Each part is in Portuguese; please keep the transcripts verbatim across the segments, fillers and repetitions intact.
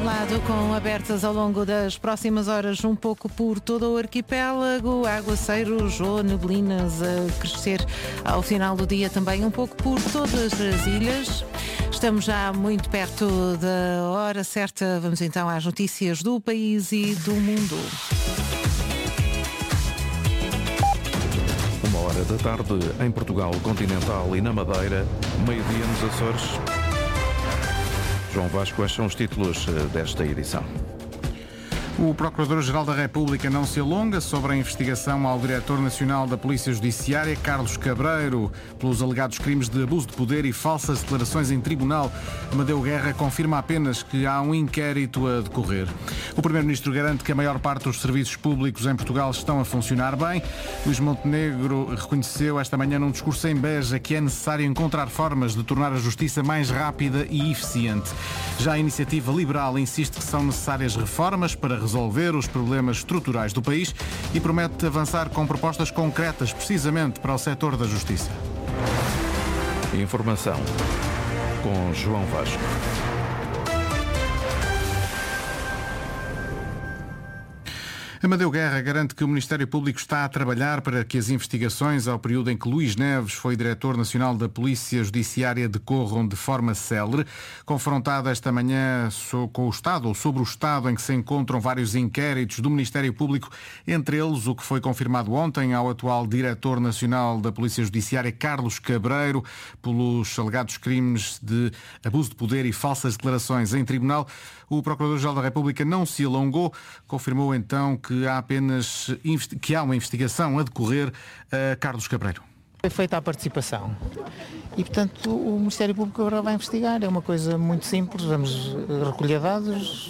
lado, com abertas ao longo das próximas horas um pouco por todo o arquipélago, aguaceiros ou neblinas a crescer ao final do dia também um pouco por todas as ilhas. Estamos já muito perto da hora certa, vamos então às notícias do país e do mundo. Uma hora da tarde em Portugal continental e na Madeira, meio-dia nos Açores. João Vasco, quais são os títulos desta edição? O Procurador-Geral da República não se alonga sobre a investigação ao Diretor Nacional da Polícia Judiciária, Carlos Cabreiro, pelos alegados crimes de abuso de poder e falsas declarações em tribunal. Amadeu Guerra confirma apenas que há um inquérito a decorrer. O Primeiro-Ministro garante que a maior parte dos serviços públicos em Portugal estão a funcionar bem. Luís Montenegro reconheceu esta manhã num discurso em Beja que é necessário encontrar formas de tornar a justiça mais rápida e eficiente. Já a Iniciativa Liberal insiste que são necessárias reformas para resolver os problemas estruturais do país e promete avançar com propostas concretas precisamente para o setor da justiça. Informação com João Vasco. Amadeu Guerra garante que o Ministério Público está a trabalhar para que as investigações ao período em que Luís Neves foi Diretor Nacional da Polícia Judiciária decorram de forma célere. Confrontado esta manhã com o Estado, ou sobre o Estado em que se encontram vários inquéritos do Ministério Público, entre eles o que foi confirmado ontem ao atual Diretor Nacional da Polícia Judiciária, Carlos Cabreiro, pelos alegados crimes de abuso de poder e falsas declarações em tribunal. O Procurador-Geral da República não se alongou, confirmou então que há apenas que há uma investigação a decorrer a Carlos Cabreiro. É feita a participação e, portanto, o Ministério Público agora vai investigar. É uma coisa muito simples, vamos recolher dados,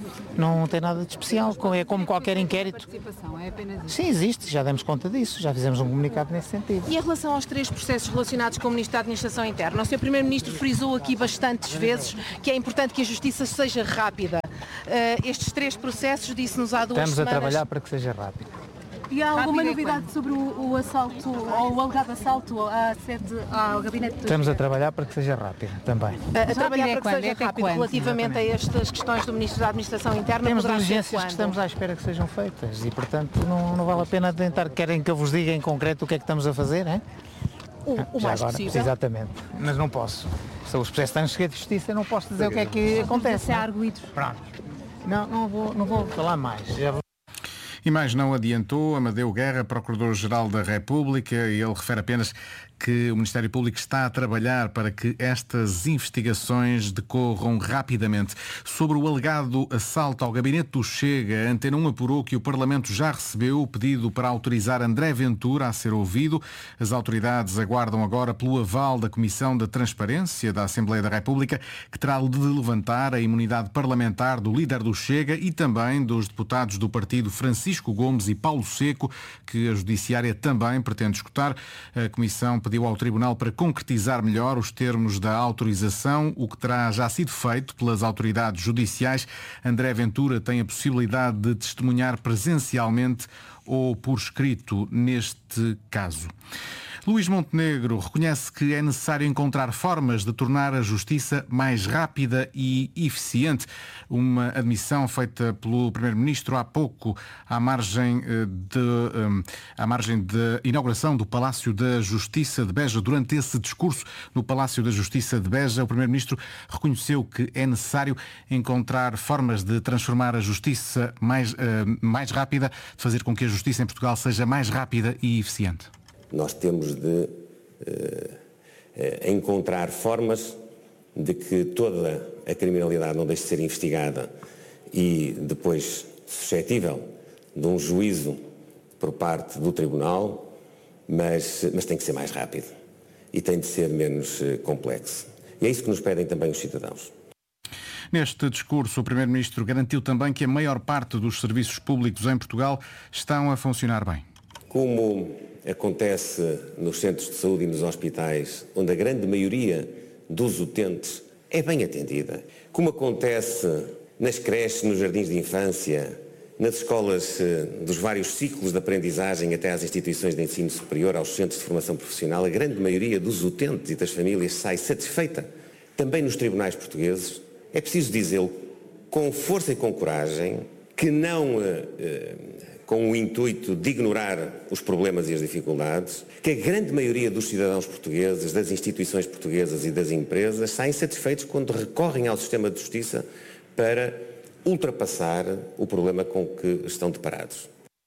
não tem nada de especial, é como qualquer inquérito. É apenas isso. Sim, existe, já demos conta disso, já fizemos um comunicado nesse sentido. E em relação aos três processos relacionados com o Ministro da Administração Interna, o senhor Primeiro-Ministro frisou aqui bastantes vezes que é importante que a Justiça seja rápida. Uh, estes três processos, disse-nos há duas Estamos semanas... a trabalhar para que seja rápido. E há alguma novidade sobre o, o assalto, ou o alegado assalto à sede, ao gabinete? Estamos a trabalhar para que seja rápido também. A, a trabalhar é para que quando? seja É rápido quando? relativamente a estas questões do Ministro da Administração Interna. Temos poderá ser diligências quando? que estamos à espera que sejam feitas e, portanto, não, não vale a pena tentar. Querem que eu vos diga em concreto o que é que estamos a fazer, hein? O, o Já mais agora, possível. Exatamente, mas não posso. São os processos estão cheios de justiça, não posso dizer o que é que acontece. Se há arguídos. Pronto. Não, não vou, não vou falar mais. Já vou... E mais não adiantou Amadeu Guerra, Procurador-Geral da República, e ele refere apenas que o Ministério Público está a trabalhar para que estas investigações decorram rapidamente. Sobre o alegado assalto ao gabinete do Chega, a Antena um apurou que o Parlamento já recebeu o pedido para autorizar André Ventura a ser ouvido. As autoridades aguardam agora pelo aval da Comissão da Transparência da Assembleia da República, que terá de levantar a imunidade parlamentar do líder do Chega e também dos deputados do partido Francisco Gomes e Paulo Seco, que a Judiciária também pretende escutar. A Comissão pediu ao Tribunal para concretizar melhor os termos da autorização, o que terá já sido feito pelas autoridades judiciais. André Ventura tem a possibilidade de testemunhar presencialmente ou por escrito neste caso. Luís Montenegro reconhece que é necessário encontrar formas de tornar a justiça mais rápida e eficiente. Uma admissão feita pelo Primeiro-Ministro há pouco, à margem de, à margem da inauguração do Palácio da Justiça de Beja. Durante esse discurso no Palácio da Justiça de Beja, o Primeiro-Ministro reconheceu que é necessário encontrar formas de transformar a justiça mais, mais rápida, de fazer com que a justiça em Portugal seja mais rápida e eficiente. Nós temos de uh, encontrar formas de que toda a criminalidade não deixe de ser investigada e depois suscetível de um juízo por parte do Tribunal, mas, mas tem que ser mais rápido e tem de ser menos uh, complexo. E é isso que nos pedem também os cidadãos. Neste discurso, o Primeiro-Ministro garantiu também que a maior parte dos serviços públicos em Portugal estão a funcionar bem. Como acontece nos centros de saúde e nos hospitais, onde a grande maioria dos utentes é bem atendida. Como acontece nas creches, nos jardins de infância, nas escolas dos vários ciclos de aprendizagem até às instituições de ensino superior, aos centros de formação profissional, a grande maioria dos utentes e das famílias sai satisfeita. Também nos tribunais portugueses, é preciso dizê-lo, com força e com coragem, que não eh, com o intuito de ignorar os problemas e as dificuldades, que a grande maioria dos cidadãos portugueses, das instituições portuguesas e das empresas saem satisfeitos quando recorrem ao sistema de justiça para ultrapassar o problema com que estão deparados.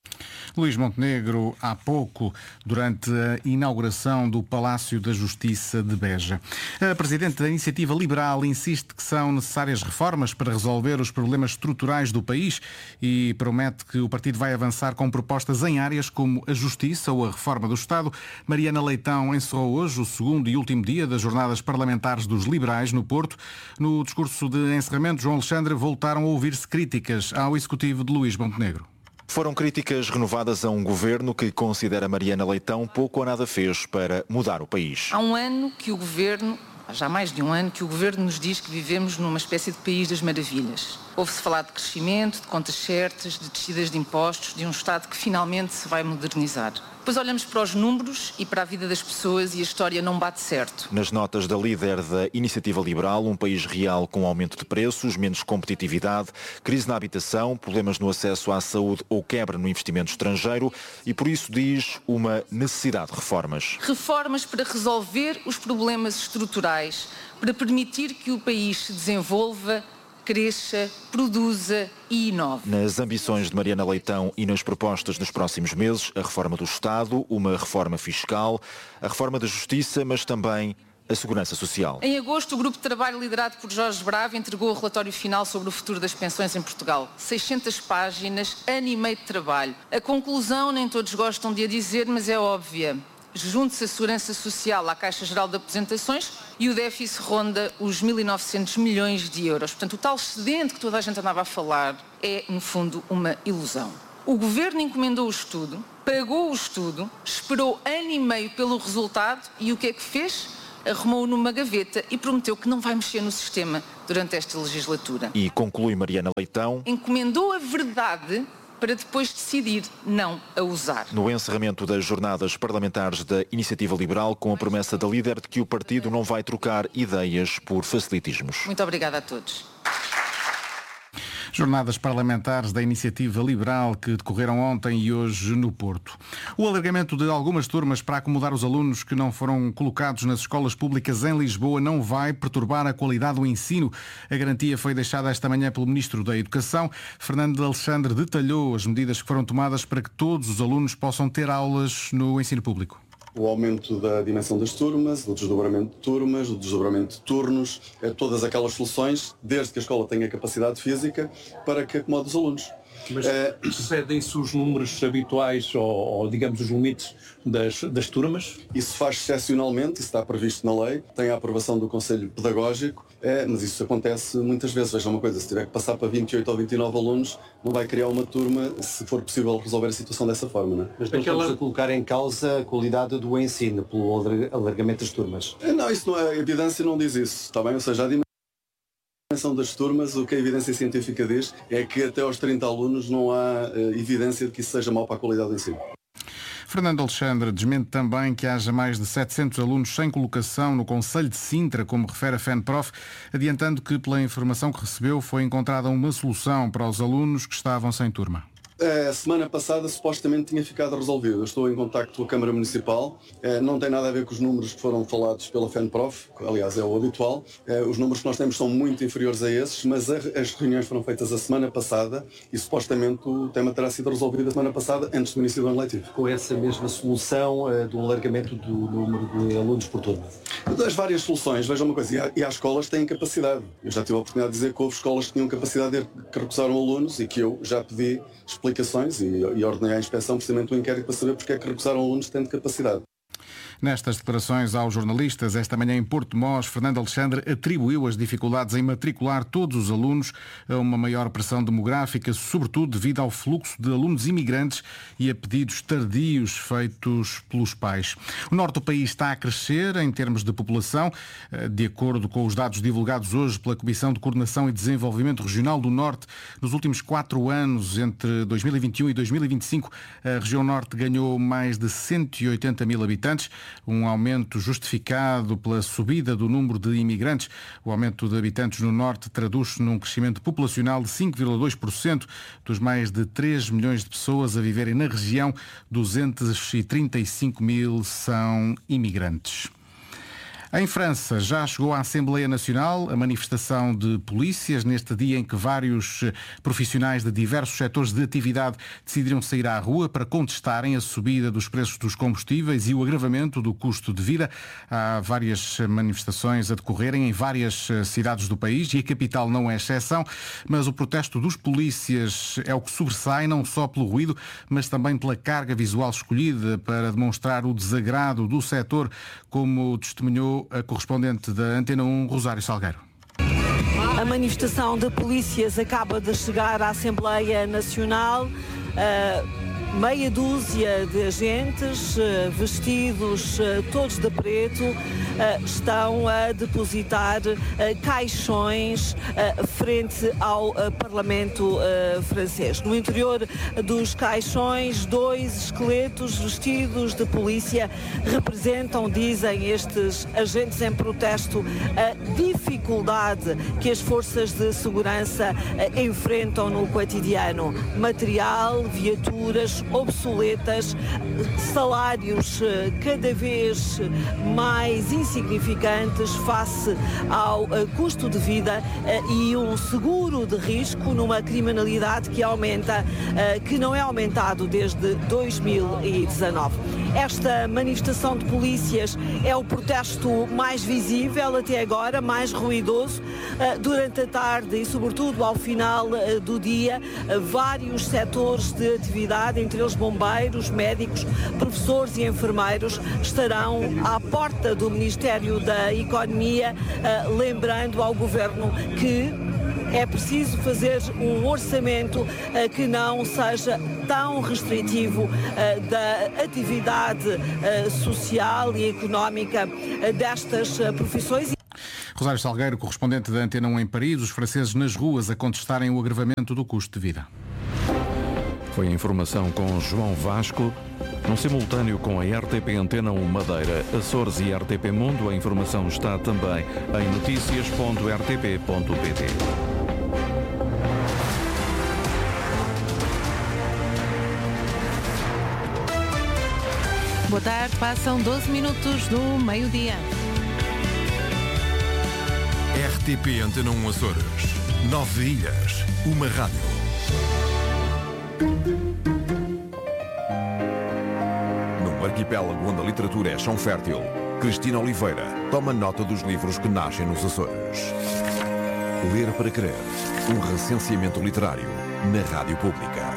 Luís Montenegro, há pouco, durante a inauguração do Palácio da Justiça de Beja. A Presidente da Iniciativa Liberal insiste que são necessárias reformas para resolver os problemas estruturais do país e promete que o partido vai avançar com propostas em áreas como a justiça ou a reforma do Estado. Mariana Leitão encerrou hoje o segundo e último dia das jornadas parlamentares dos liberais no Porto. No discurso de encerramento, João Alexandre, voltaram a ouvir-se críticas ao executivo de Luís Montenegro. Foram críticas renovadas a um governo que considera Mariana Leitão pouco ou nada fez para mudar o país. Há um ano que o governo, já há mais de um ano, que o governo nos diz que vivemos numa espécie de país das maravilhas. Ouve-se falar de crescimento, de contas certas, de descidas de impostos, de um Estado que finalmente se vai modernizar. Depois olhamos para os números e para a vida das pessoas e a história não bate certo. Nas notas da líder da Iniciativa Liberal, um país real com aumento de preços, menos competitividade, crise na habitação, problemas no acesso à saúde ou quebra no investimento estrangeiro e, por isso, diz uma necessidade de reformas. Reformas para resolver os problemas estruturais, para permitir que o país se desenvolva, cresça, produza e inove. Nas ambições de Mariana Leitão e nas propostas dos próximos meses, a reforma do Estado, uma reforma fiscal, a reforma da Justiça, mas também a segurança social. Em agosto, o grupo de trabalho liderado por Jorge Bravo entregou o relatório final sobre o futuro das pensões em Portugal. seiscentas páginas, ano e meio de trabalho. A conclusão, nem todos gostam de a dizer, mas é óbvia. Junte-se a Segurança Social à Caixa Geral de Aposentações e o déficit ronda os mil e novecentos milhões de euros. Portanto, o tal excedente que toda a gente andava a falar é, no fundo, uma ilusão. O Governo encomendou o estudo, pagou o estudo, esperou ano e meio pelo resultado e o que é que fez? Arrumou-o numa gaveta e prometeu que não vai mexer no sistema durante esta legislatura. E conclui Mariana Leitão. Encomendou a verdade para depois decidir não a usar. No encerramento das jornadas parlamentares da Iniciativa Liberal, com a promessa da líder de que o partido não vai trocar ideias por facilitismos. Muito obrigada a todos. Jornadas parlamentares da Iniciativa Liberal que decorreram ontem e hoje no Porto. O alargamento de algumas turmas para acomodar os alunos que não foram colocados nas escolas públicas em Lisboa não vai perturbar a qualidade do ensino. A garantia foi deixada esta manhã pelo Ministro da Educação. Fernando Alexandre detalhou as medidas que foram tomadas para que todos os alunos possam ter aulas no ensino público. O aumento da dimensão das turmas, o desdobramento de turmas, o desdobramento de turnos, todas aquelas soluções, desde que a escola tenha capacidade física para que acomode os alunos. Mas é... excedem-se os números habituais ou, ou digamos, os limites das, das turmas? Isso faz excepcionalmente, isso está previsto na lei, tem a aprovação do Conselho Pedagógico, é, mas isso acontece muitas vezes. Veja uma coisa, se tiver que passar para vinte e oito ou vinte e nove alunos, não vai criar uma turma se for possível resolver a situação dessa forma, não é? Mas não Aquela... estamos a colocar em causa a qualidade do ensino pelo alargamento das turmas? É, não, isso não é, a evidência não diz isso, está bem? Ou seja, a dimensão das turmas, o que a evidência científica diz é que até aos trinta alunos não há uh, evidência de que isso seja mau para a qualidade do ensino. Fernando Alexandre desmente também que haja mais de setecentos alunos sem colocação no Conselho de Sintra, como refere a FENPROF, adiantando que, pela informação que recebeu, foi encontrada uma solução para os alunos que estavam sem turma. A semana passada supostamente tinha ficado resolvido. Eu estou em contacto com a Câmara Municipal. Não tem nada a ver com os números que foram falados pela FENPROF, aliás é o habitual. Os números que nós temos são muito inferiores a esses, mas as reuniões foram feitas a semana passada e supostamente o tema terá sido resolvido a semana passada, antes do início do ano letivo. Com essa mesma solução uh, do alargamento do número de alunos por turma? Das várias soluções, veja uma coisa, e há, e há escolas que têm capacidade. Eu já tive a oportunidade de dizer que houve escolas que tinham capacidade de que recusaram alunos e que eu já pedi explicações e, e ordenei à inspeção precisamente um inquérito para saber porque é que recusaram alunos tendo capacidade. Nestas declarações aos jornalistas, esta manhã em Porto de Mós, Fernando Alexandre atribuiu as dificuldades em matricular todos os alunos a uma maior pressão demográfica, sobretudo devido ao fluxo de alunos imigrantes e a pedidos tardios feitos pelos pais. O norte do país está a crescer em termos de população. De acordo com os dados divulgados hoje pela Comissão de Coordenação e Desenvolvimento Regional do Norte, nos últimos quatro anos, entre dois mil e vinte e um e dois mil e vinte e cinco, a região norte ganhou mais de cento e oitenta mil habitantes. um aumento justificado pela subida do número de imigrantes. O aumento de habitantes no norte traduz-se num crescimento populacional de cinco vírgula dois por cento dos mais de três milhões de pessoas a viverem na região. duzentos e trinta e cinco mil são imigrantes. Em França, já chegou à Assembleia Nacional a manifestação de polícias neste dia em que vários profissionais de diversos setores de atividade decidiram sair à rua para contestarem a subida dos preços dos combustíveis e o agravamento do custo de vida. Há várias manifestações a decorrerem em várias cidades do país e a capital não é exceção, mas o protesto dos polícias é o que sobressai não só pelo ruído, mas também pela carga visual escolhida para demonstrar o desagrado do setor, como testemunhou a correspondente da Antena um, Rosário Salgueiro. A manifestação de polícias acaba de chegar à Assembleia Nacional. Uh... Meia dúzia de agentes vestidos todos de preto estão a depositar caixões frente ao Parlamento francês. No interior dos caixões, dois esqueletos vestidos de polícia representam, dizem estes agentes em protesto, a dificuldade que as forças de segurança enfrentam no cotidiano. Material, viaturas obsoletas, salários cada vez mais insignificantes face ao custo de vida e um seguro de risco numa criminalidade que aumenta, que não é aumentado desde dois mil e dezanove. Esta manifestação de polícias é o protesto mais visível até agora, mais ruidoso. Durante a tarde e sobretudo ao final do dia, vários setores de atividade, entre eles bombeiros, médicos, professores e enfermeiros, estarão à porta do Ministério da Economia, lembrando ao Governo que é preciso fazer um orçamento uh, que não seja tão restritivo uh, da atividade uh, social e económica uh, destas uh, profissões. Rosário Salgueiro, correspondente da Antena um em Paris, os franceses nas ruas a contestarem o agravamento do custo de vida. Foi a informação com João Vasco, num simultâneo com a R T P Antena um Madeira, Açores e R T P Mundo. A informação está também em notícias ponto r t p ponto p t. Boa tarde, passam doze minutos do meio-dia. R T P Antena um Açores. Nove ilhas, uma rádio. Num arquipélago onde a literatura é chão fértil, Cristina Oliveira toma nota dos livros que nascem nos Açores. Ler para Crer, um recenseamento literário na Rádio Pública.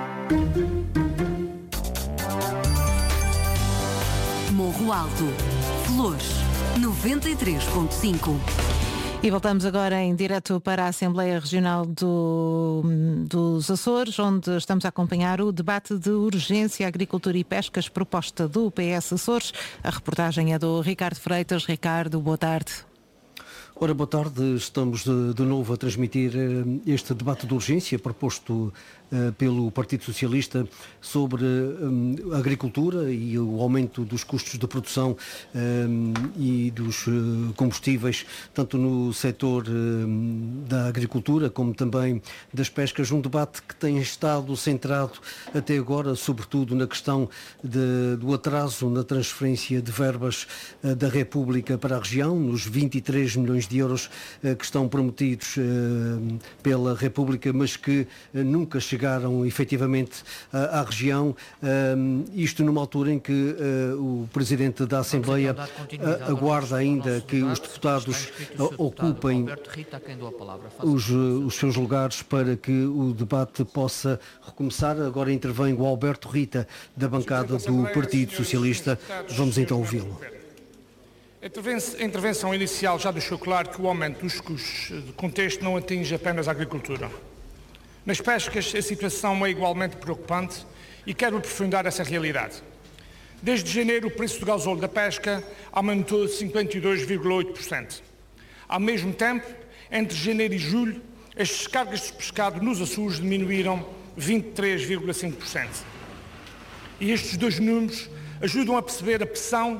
Morro Alto, Flores, noventa e três ponto cinco. E voltamos agora em direto para a Assembleia Regional do, dos Açores, onde estamos a acompanhar o debate de urgência Agricultura e Pescas, proposta do P S Açores. A reportagem é do Ricardo Freitas. Ricardo, boa tarde. Ora, boa tarde. Estamos de, de novo a transmitir uh, este debate de urgência proposto uh, pelo Partido Socialista sobre uh, a agricultura e o aumento dos custos de produção uh, e dos uh, combustíveis, tanto no setor uh, da agricultura como também das pescas. Um debate que tem estado centrado até agora, sobretudo na questão de, do atraso na transferência de verbas uh, da República para a região, nos vinte e três milhões de euros que estão prometidos pela República, mas que nunca chegaram efetivamente à região. Isto numa altura em que o Presidente da Assembleia aguarda ainda que os deputados ocupem os, os seus lugares para que o debate possa recomeçar. Agora intervém o Alberto Rita, da bancada do Partido Socialista. Vamos então ouvi-lo. A intervenção inicial já deixou claro que o aumento dos custos de contexto não atinge apenas a agricultura. Nas pescas, a situação é igualmente preocupante e quero aprofundar essa realidade. Desde janeiro, o preço do gasóleo da pesca aumentou de cinquenta e dois vírgula oito por cento. Ao mesmo tempo, entre janeiro e julho, as descargas de pescado nos Açores diminuíram vinte e três vírgula cinco por cento. E estes dois números ajudam a perceber a pressão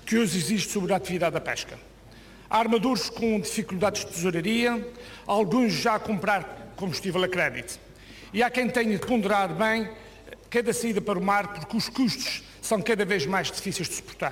que hoje existe sobre a atividade da pesca. Há armadores com dificuldades de tesouraria, alguns já a comprar combustível a crédito. E há quem tenha de ponderar bem cada saída para o mar, porque os custos são cada vez mais difíceis de suportar.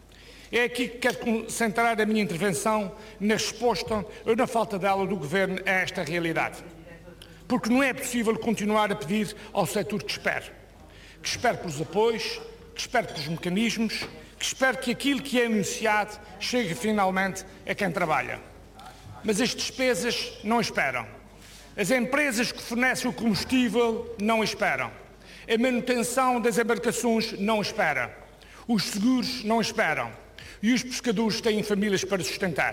É aqui que quero concentrar a minha intervenção na resposta ou na falta dela do Governo a esta realidade. Porque não é possível continuar a pedir ao setor que espere. Que espere pelos apoios, que espere pelos mecanismos, que espere que aquilo que é anunciado chegue finalmente a quem trabalha. Mas as despesas não esperam. As empresas que fornecem o combustível não esperam. A manutenção das embarcações não espera. Os seguros não esperam. E os pescadores têm famílias para sustentar.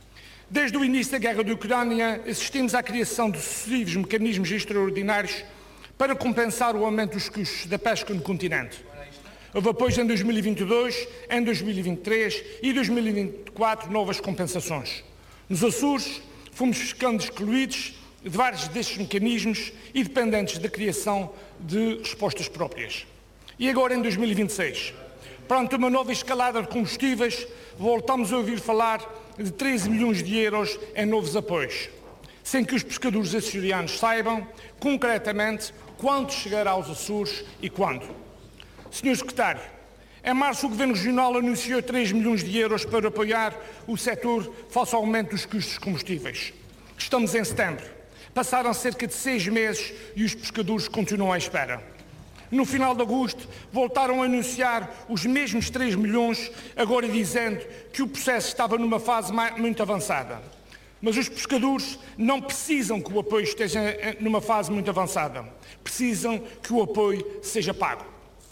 Desde o início da guerra da Ucrânia, assistimos à criação de sucessivos mecanismos extraordinários para compensar o aumento dos custos da pesca no continente. Houve apoios em dois mil e vinte e dois, em dois mil e vinte e três e dois mil e vinte e quatro novas compensações. Nos Açores, fomos ficando excluídos de vários destes mecanismos e dependentes da criação de respostas próprias. E agora, em dois mil e vinte e seis, perante uma nova escalada de combustíveis, voltamos a ouvir falar de treze milhões de euros em novos apoios, sem que os pescadores açorianos saibam, concretamente, quanto chegará aos Açores e quando. senhor Secretário, em março o Governo Regional anunciou três milhões de euros para apoiar o setor face ao aumento dos custos dos combustíveis. Estamos em setembro. Passaram cerca de seis meses e os pescadores continuam à espera. No final de agosto, voltaram a anunciar os mesmos três milhões, agora dizendo que o processo estava numa fase muito avançada. Mas os pescadores não precisam que o apoio esteja numa fase muito avançada. Precisam que o apoio seja pago.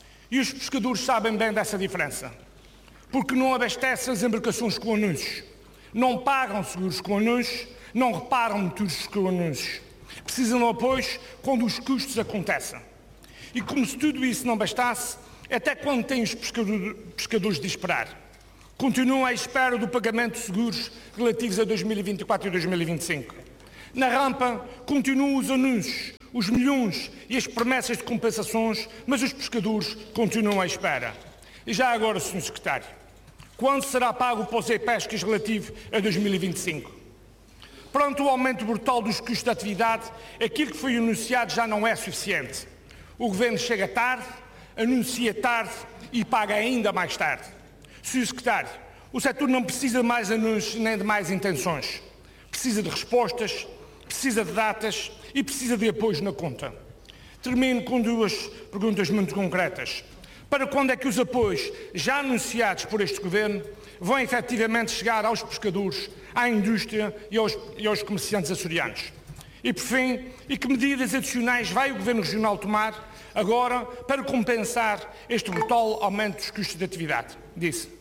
E os pescadores sabem bem dessa diferença. Porque não abastecem as embarcações com anúncios. Não pagam seguros com anúncios, não reparam motores com anúncios. Precisam de apoios quando os custos acontecem. E como se tudo isso não bastasse, até quando têm os pescadores de esperar? Continuam à espera do pagamento de seguros relativos a dois mil e vinte e quatro e dois mil e vinte e cinco. Na rampa, continuam os anúncios, os milhões e as promessas de compensações, mas os pescadores continuam à espera. E já agora, senhor Secretário, quando será pago o P O S E Pescas relativo a dois mil e vinte e cinco? Perante o aumento brutal dos custos de atividade, aquilo que foi anunciado já não é suficiente. O Governo chega tarde, anuncia tarde e paga ainda mais tarde. senhor Secretário, o setor não precisa de mais anúncios nem de mais intenções. Precisa de respostas, precisa de datas e precisa de apoios na conta. Termino com duas perguntas muito concretas. Para quando é que os apoios já anunciados por este Governo vão efetivamente chegar aos pescadores, à indústria e aos, e aos comerciantes açorianos? E por fim, e que medidas adicionais vai o Governo Regional tomar agora para compensar este brutal aumento dos custos de atividade? Disse.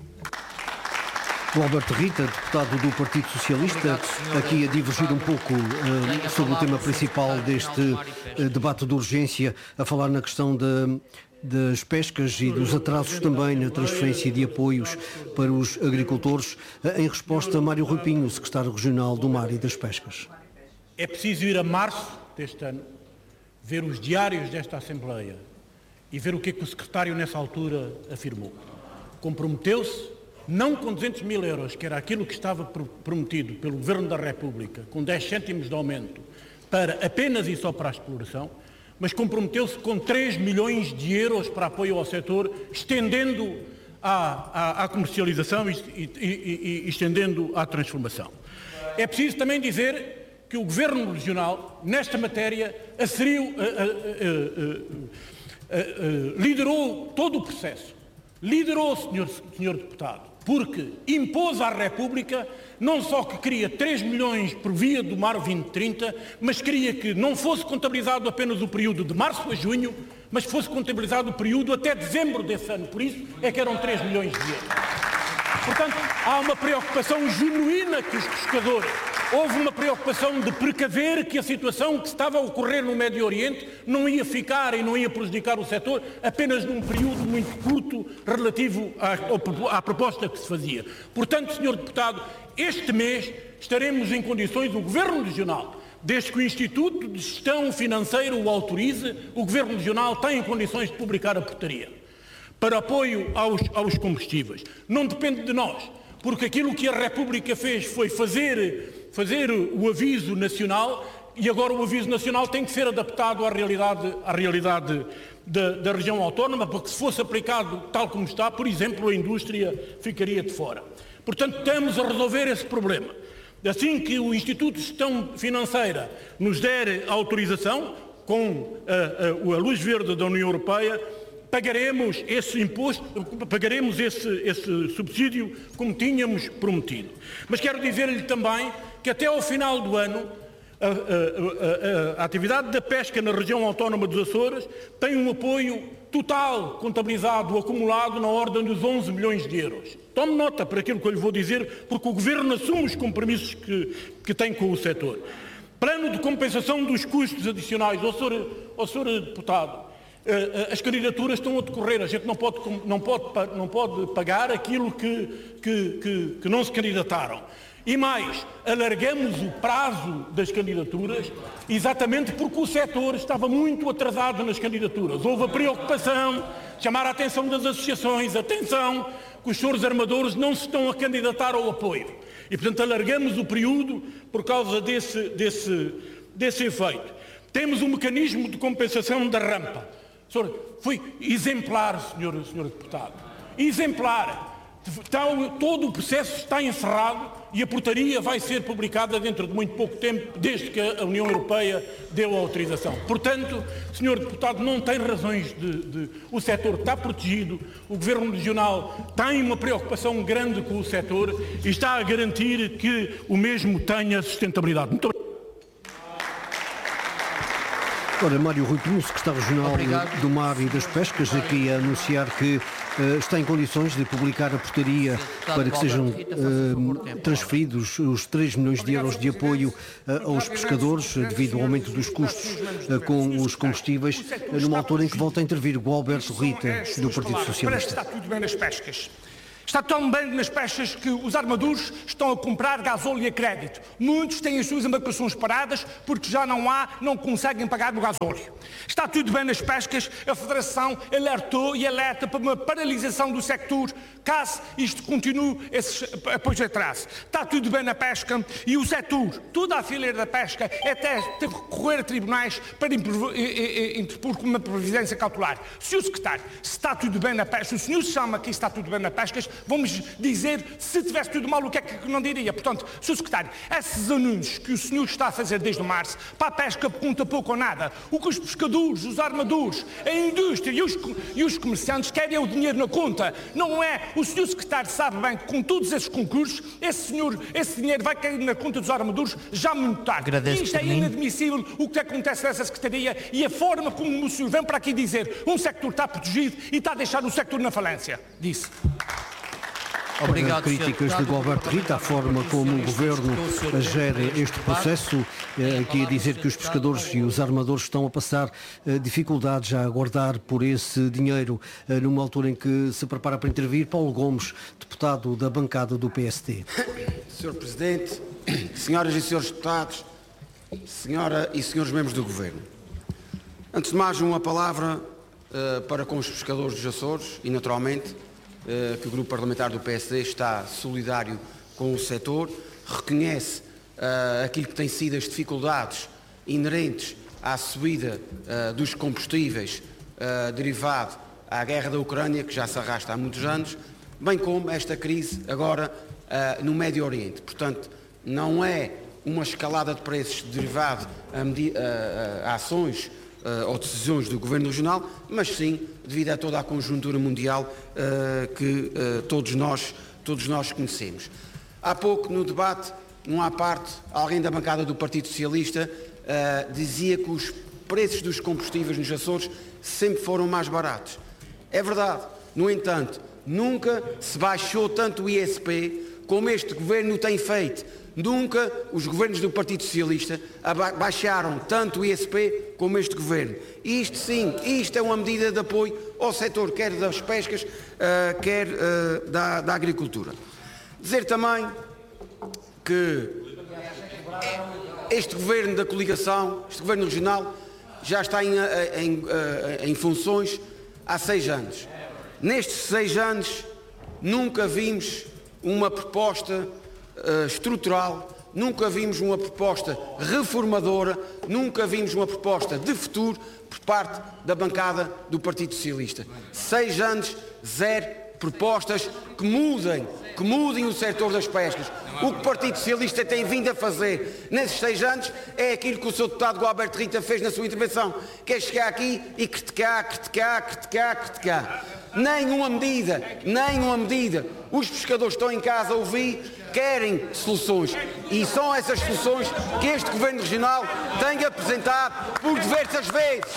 O Alberto Rita, deputado do Partido Socialista, aqui a divergir um pouco uh, sobre o tema principal deste uh, debate de urgência, a falar na questão de, das pescas e dos atrasos também na transferência de apoios para os agricultores, uh, em resposta a Mário Rui Pinho, secretário regional do Mar e das Pescas. É preciso ir a março deste ano, ver os diários desta Assembleia e ver o que é que o secretário nessa altura afirmou. Comprometeu-se, não com duzentos mil euros, que era aquilo que estava prometido pelo Governo da República, com dez cêntimos de aumento, para apenas e só para a exploração, mas comprometeu-se com três milhões de euros para apoio ao setor, estendendo à, à, à comercialização e, e, e, e estendendo à transformação. É preciso também dizer que o Governo Regional, nesta matéria, asseriu, uh, uh, uh, uh, uh, liderou todo o processo. Liderou, senhor, senhor deputado, porque impôs à República não só que queria três milhões por via do Mar vinte trinta, mas queria que não fosse contabilizado apenas o período de março a junho, mas fosse contabilizado o período até dezembro desse ano. Por isso é que eram três milhões de euros. Portanto, há uma preocupação genuína que os pescadores... Houve uma preocupação de precaver que a situação que estava a ocorrer no Médio Oriente não ia ficar e não ia prejudicar o setor apenas num período muito curto relativo à, à proposta que se fazia. Portanto, senhor deputado, este mês estaremos em condições, o Governo Regional, desde que o Instituto de Gestão Financeira o autorize, o Governo Regional tem em condições de publicar a portaria. para apoio aos, aos combustíveis. Não depende de nós, porque aquilo que a República fez foi fazer, fazer o aviso nacional e agora o aviso nacional tem que ser adaptado à realidade, à realidade da, da região autónoma, porque se fosse aplicado tal como está, por exemplo, a indústria ficaria de fora. Portanto, estamos a resolver esse problema. Assim que o Instituto de Gestão Financeira nos der autorização, com a, a, a luz verde da União Europeia, pagaremos esse imposto, pagaremos esse, esse subsídio como tínhamos prometido. Mas quero dizer-lhe também que até ao final do ano a, a, a, a atividade da pesca na região autónoma dos Açores tem um apoio total, contabilizado, acumulado na ordem dos onze milhões de euros. Tome nota para aquilo que eu lhe vou dizer, porque o Governo assume os compromissos que, que tem com o setor. Plano de compensação dos custos adicionais. Ó senhor, ó senhor deputado, as candidaturas estão a decorrer, a gente não pode, não pode, não pode pagar aquilo que, que, que, que não se candidataram. E mais, alargamos o prazo das candidaturas exatamente porque o setor estava muito atrasado nas candidaturas. Houve a preocupação, chamar a atenção das associações, atenção, que os senhores armadores não se estão a candidatar ao apoio. E, portanto, alargamos o período por causa desse, desse, desse efeito. Temos um mecanismo de compensação da rampa. Senhor, foi exemplar, senhor, senhor deputado. Exemplar. Está, todo o processo está encerrado e a portaria vai ser publicada dentro de muito pouco tempo, desde que a União Europeia deu a autorização. Portanto, senhor deputado, não tem razões de... de o setor está protegido, o Governo Regional tem uma preocupação grande com o setor e está a garantir que o mesmo tenha sustentabilidade. Muito obrigado. Ora, Mário Rui Pinho, secretário regional Obrigado. do Mar e das Pescas, aqui a anunciar que uh, está em condições de publicar a portaria para que sejam uh, transferidos os três milhões de euros de apoio uh, aos pescadores devido ao aumento dos custos uh, com os combustíveis, uh, numa altura em que volta a intervir o Alberto Rita, do Partido Socialista. Está tudo bem nas pescas. Está tão bem nas pescas que os armadores estão a comprar gasóleo a crédito. Muitos têm as suas embarcações paradas porque já não há, não conseguem pagar o gasóleo. Está tudo bem nas pescas, a Federação alertou e alerta para uma paralisação do sector caso isto continue esses apoios atrás. Está tudo bem na pesca e o setor, toda a fileira da pesca, até teve que recorrer a tribunais para interpor com uma previdência cautelar. Senhor Secretário, se está tudo bem na pesca, se o senhor chama que está tudo bem na pesca, vamos dizer, se tivesse tudo mal, o que é que não diria? Portanto, senhor Secretário, esses anúncios que o senhor está a fazer desde março, para a pesca conta pouco ou nada. O que os pescadores, os armadores, a indústria e os, e os comerciantes querem é o dinheiro na conta. Não é? O senhor Secretário sabe bem que com todos esses concursos, esse, senhor, esse dinheiro vai cair na conta dos armadores já muito tarde. Agradeço, Isto é inadmissível o que acontece nessa Secretaria e a forma como o senhor vem para aqui dizer um sector está protegido e está a deixar o sector na falência. Disse. Obrigado, críticas de Alberto Rita, a forma como o Governo gera este processo, aqui a dizer que os pescadores e os armadores estão a passar dificuldades a aguardar por esse dinheiro, numa altura em que se prepara para intervir Paulo Gomes, deputado da bancada do P S D. senhor Presidente, senhoras e senhores deputados, senhora e senhores membros do Governo, antes de mais uma palavra uh, para com os pescadores dos Açores e, naturalmente, que o Grupo Parlamentar do P S D está solidário com o setor, reconhece uh, aquilo que tem sido as dificuldades inerentes à subida uh, dos combustíveis uh, derivado à guerra da Ucrânia, que já se arrasta há muitos anos, bem como esta crise agora uh, no Médio Oriente. Portanto, não é uma escalada de preços derivado a, a, a ações Uh, ou decisões do Governo Regional, mas sim devido a toda a conjuntura mundial uh, que uh, todos, nós, todos nós conhecemos. Há pouco, no debate, não há parte, alguém da bancada do Partido Socialista uh, dizia que os preços dos combustíveis nos Açores sempre foram mais baratos. É verdade. No entanto, nunca se baixou tanto o I S P como este Governo tem feito. Nunca os governos do Partido Socialista baixaram tanto o I S P como este Governo. Isto sim, isto é uma medida de apoio ao setor, quer das pescas, uh, quer uh, da, da agricultura. Dizer também que este Governo da coligação, este Governo regional, já está em, em, em funções há seis anos. Nestes seis anos, nunca vimos uma proposta uh, estrutural, nunca vimos uma proposta reformadora, nunca vimos uma proposta de futuro por parte da bancada do Partido Socialista. Seis anos, zero propostas que mudem, que mudem o setor das pescas. O que o Partido Socialista tem vindo a fazer nesses seis anos é aquilo que o seu deputado Gualberto Rita fez na sua intervenção, que é chegar aqui e criticar, criticar, criticar, criticar. Nenhuma medida, nenhuma medida. Os pescadores estão em casa a ouvir, querem soluções. E são essas soluções que este Governo Regional tem apresentado por diversas vezes.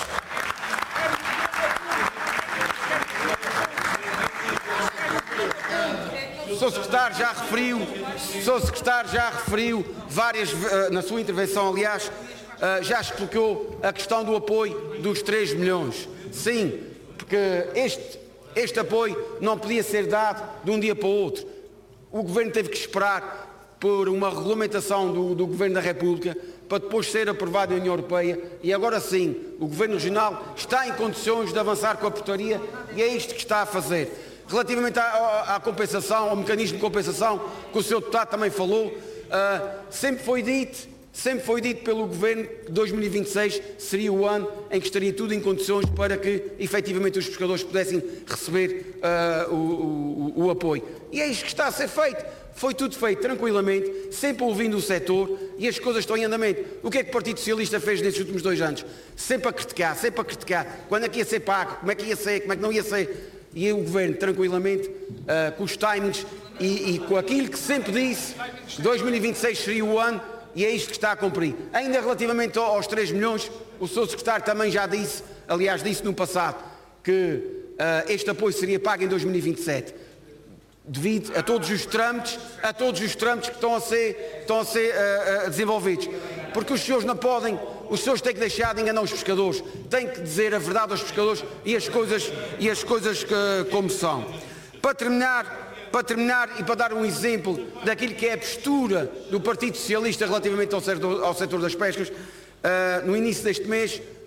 O senhor Secretário já referiu, o senhor Secretário já referiu várias, na sua intervenção, aliás, já explicou a questão do apoio dos três milhões. Sim, porque este, este apoio não podia ser dado de um dia para o outro. O Governo teve que esperar por uma regulamentação do, do Governo da República para depois ser aprovado na União Europeia e agora sim o Governo Regional está em condições de avançar com a portaria e é isto que está a fazer. Relativamente à, à compensação, ao mecanismo de compensação, que o senhor deputado também falou, uh, sempre foi dito, sempre foi dito pelo Governo que dois mil e vinte e seis seria o ano em que estaria tudo em condições para que, efetivamente, os pescadores pudessem receber uh, o, o, o apoio. E é isto que está a ser feito. Foi tudo feito tranquilamente, sempre ouvindo o setor e as coisas estão em andamento. O que é que o Partido Socialista fez nestes últimos dois anos? Sempre a criticar, sempre a criticar. Quando é que ia ser pago? Como é que ia ser? Como é que não ia ser? E o Governo, tranquilamente, uh, com os timings e, e com aquilo que sempre disse, dois mil e vinte e seis seria o ano e é isto que está a cumprir. Ainda relativamente aos três milhões, o senhor Secretário também já disse, aliás disse no passado, que uh, este apoio seria pago em dois mil e vinte e sete. Devido a todos os trâmites, a todos os trâmites que estão a ser, estão a ser uh, uh, desenvolvidos. Porque os senhores não podem, os senhores têm que deixar de enganar os pescadores, têm que dizer a verdade aos pescadores e as coisas, e as coisas que, como são. Para terminar, para terminar e para dar um exemplo daquilo que é a postura do Partido Socialista relativamente ao setor, ao setor das pescas, uh, no início deste mês